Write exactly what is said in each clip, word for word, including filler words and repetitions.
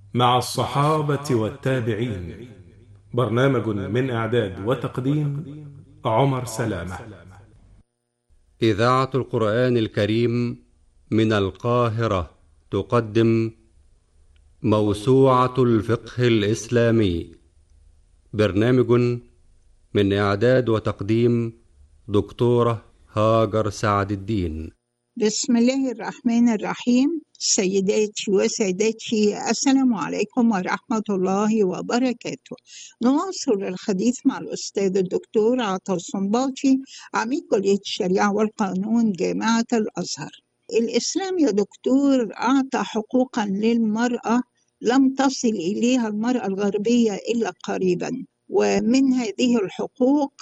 مع الصحابة والتابعين. برنامج من إعداد وتقديم عمر سلامة. إذاعة القرآن الكريم من القاهرة تقدم موسوعة الفقه الإسلامي. برنامج من إعداد وتقديم دكتورة هاجر سعد الدين. بسم الله الرحمن الرحيم. سيداتي وسادتي، السلام عليكم ورحمة الله وبركاته. نواصل الحديث مع الأستاذ الدكتور عطا الصنباطي، عميد كلية الشريعة والقانون جامعة الأزهر. الإسلام يا دكتور أعطى حقوقا للمرأة لم تصل إليها المرأة الغربية إلا قريبا، ومن هذه الحقوق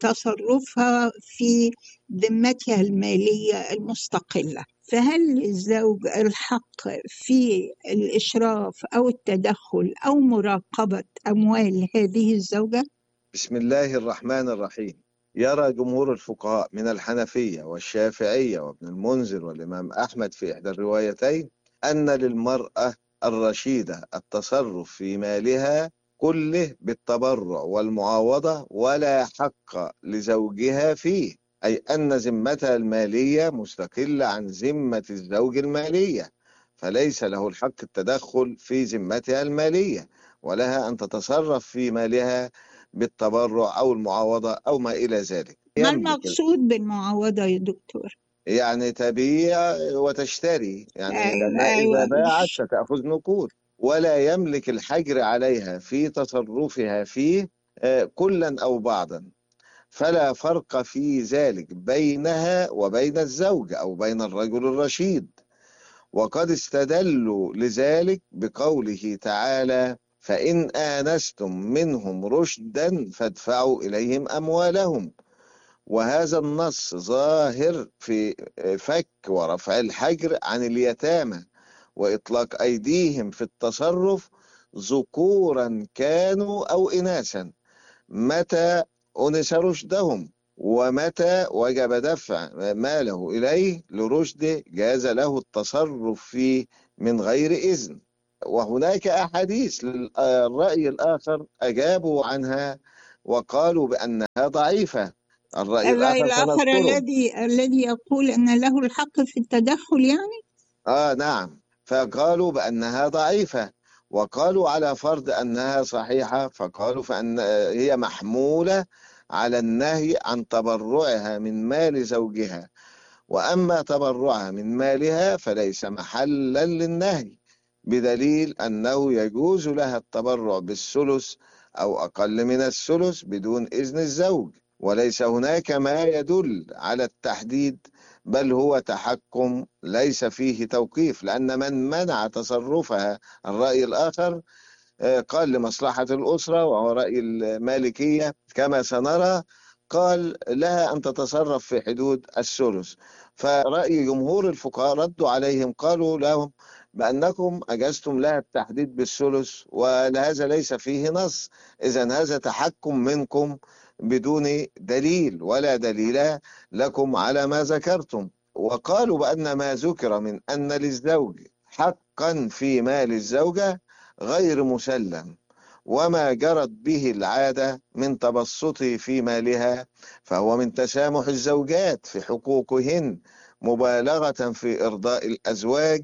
تصرفها في ذمتها المالية المستقلة. فهل للزوج الحق في الإشراف أو التدخل أو مراقبة أموال هذه الزوجة؟ بسم الله الرحمن الرحيم. يرى جمهور الفقهاء من الحنفية والشافعية وابن المنذر والإمام أحمد في إحدى الروايتين أن للمرأة الرشيدة التصرف في مالها كله بالتبرع والمعاوضة ولا حق لزوجها فيه، أي أن ذمتها المالية مستقلة عن ذمة الزوج المالية، فليس له الحق التدخل في ذمتها المالية، ولها أن تتصرف في مالها بالتبرع أو المعاوضة أو ما إلى ذلك. ما يملك المقصود بالمعاوضة يا دكتور؟ يعني تبيع وتشتري، يعني أيوة لأنها إذا أيوة. باعت ستأخذ نقود، ولا يملك الحجر عليها في تصرفها فيه كلا أو بعضا، فلا فرق في ذلك بينها وبين الزوج أو بين الرجل الرشيد. وقد استدلوا لذلك بقوله تعالى: فإن آنستم منهم رشدا فادفعوا إليهم أموالهم. وهذا النص ظاهر في فك ورفع الحجر عن اليتامى وإطلاق أيديهم في التصرف ذكورا كانوا أو إناثا متى أنس رشدهم، ومتى وجب دفع ماله إليه لرشده جاز له التصرف فيه من غير إذن. وهناك أحاديث للرأي الآخر أجابوا عنها وقالوا بأنها ضعيفة. الرأي الرأي الآخر الآخر سنذكره. الذي الذي يقول أن له الحق في التدخل يعني؟ آه نعم، فقالوا بأنها ضعيفة، وقالوا على فرض أنها صحيحة فقالوا فأن هي محمولة على النهي عن تبرعها من مال زوجها، وأما تبرعها من مالها فليس محلا للنهي، بدليل أنه يجوز لها التبرع بالثلث أو أقل من الثلث بدون إذن الزوج، وليس هناك ما يدل على التحديد، بل هو تحكم ليس فيه توقيف، لأن من منع تصرفها الرأي الآخر قال لمصلحة الأسرة، وهو رأي المالكية كما سنرى، قال لها أن تتصرف في حدود الثلث. فرأي جمهور الفقهاء ردوا عليهم قالوا لهم بأنكم أجزتم لها التحديد بالثلث وهذا ليس فيه نص، إذن هذا تحكم منكم بدون دليل ولا دليل لكم على ما ذكرتم. وقالوا بأن ما ذكر من أن للزوج حقا في مال الزوجة غير مسلم، وما جرت به العادة من تبسطه في مالها فهو من تسامح الزوجات في حقوقهن مبالغة في إرضاء الأزواج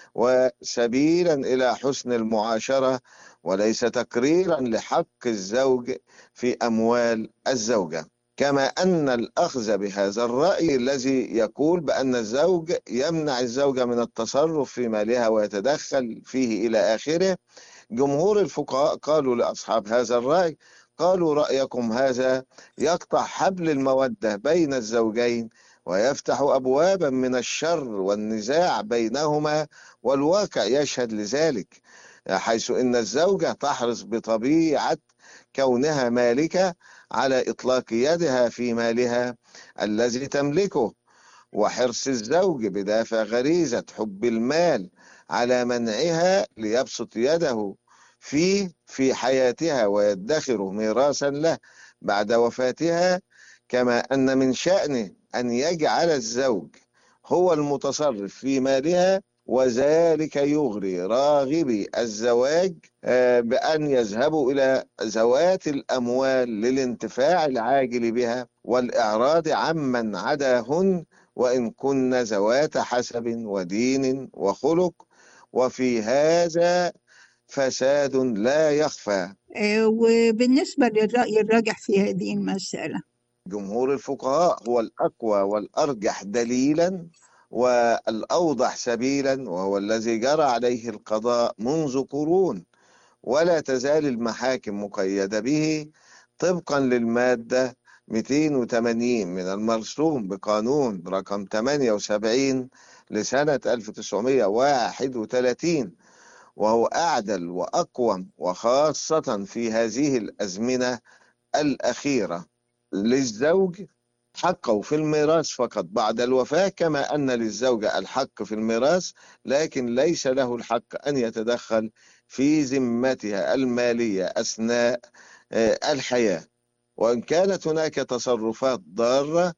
وسبيلا إلى حسن المعاشرة، وليس تقريرا لحق الزوج في أموال الزوجة. كما أن الأخذ بهذا الرأي الذي يقول بأن الزوج يمنع الزوجة من التصرف في مالها ويتدخل فيه إلى آخره، جمهور الفقهاء قالوا لأصحاب هذا الرأي، قالوا رأيكم هذا يقطع حبل المودة بين الزوجين ويفتح أبوابا من الشر والنزاع بينهما، والواقع يشهد لذلك، حيث إن الزوجة تحرص بطبيعة كونها مالكة على إطلاق يدها في مالها الذي تملكه، وحرص الزوج بدافع غريزة حب المال على منعها ليبسط يده فيه في حياتها ويدخره ميراثا له بعد وفاتها. كما أن من شأنه أن يجعل الزوج هو المتصرف في مالها وذلك يغري راغبي الزواج بأن يذهبوا إلى ذوات الأموال للانتفاع العاجل بها والإعراض عمن عداهن، وإن كن ذوات حسب ودين وخلق، وفي هذا فساد لا يخفى. وبالنسبة للرأي الراجح في هذه المسألة، جمهور الفقهاء هو الأقوى والأرجح دليلا والأوضح سبيلا، وهو الذي جرى عليه القضاء منذ قرون، ولا تزال المحاكم مقيدة به طبقا للمادة مئتين وثمانين من المرسوم بقانون رقم ثمانية وسبعين لسنة ألف وتسعمائة وواحد وثلاثين، وهو أعدل وأقوم، وخاصة في هذه الأزمنة الأخيرة. للزوج حقه في الميراث فقط بعد الوفاة، كما أن للزوجة الحق في الميراث، لكن ليس له الحق أن يتدخل في ذمتها المالية أثناء الحياة. وإن كانت هناك تصرفات ضارة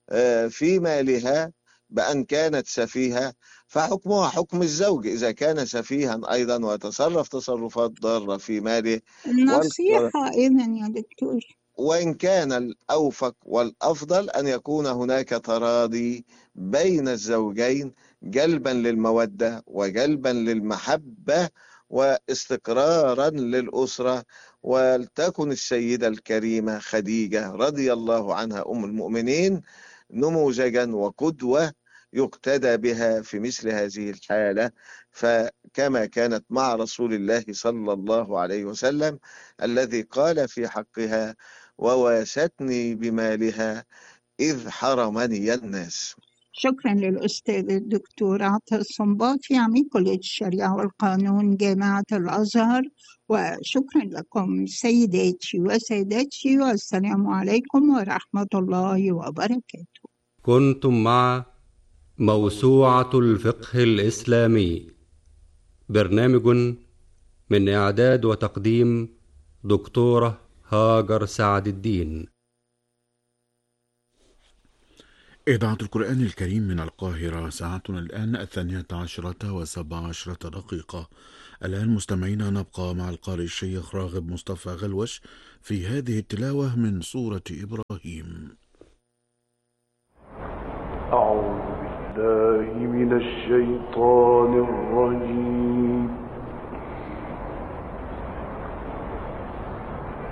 في مالها بأن كانت سفيهة، فحكمها حكم الزوج إذا كان سفيها أيضا وتصرف تصرفات ضارة في ماله. النصيحة إذن يا دكتور، وإن كان الأوفق والأفضل أن يكون هناك تراضي بين الزوجين جلبا للمودة وجلبا للمحبة واستقرارا للأسرة. ولتكن السيدة الكريمة خديجة رضي الله عنها أم المؤمنين نموذجا وقدوة يقتدى بها في مثل هذه الحالة، فكما كانت مع رسول الله صلى الله عليه وسلم الذي قال في حقها: وواستني بمالها إذ حرمني الناس. شكرا للأستاذ الدكتور عطا الصنباطي عميد كلية الشريعة والقانون جامعة الأزهر، وشكرا لكم سيداتي وسادتي، والسلام عليكم ورحمة الله وبركاته. كنتم مع موسوعة الفقه الإسلامي، برنامج من إعداد وتقديم دكتورة هاجر سعد الدين. إذاعة القرآن الكريم من القاهرة، ساعتنا الآن الثانية عشرة وسبع عشرة دقيقة. الآن مستمعينا نبقى مع القارئ الشيخ راغب مصطفى غلوش في هذه التلاوة من سورة إبراهيم. أعوذ بالله من الشيطان الرجيم.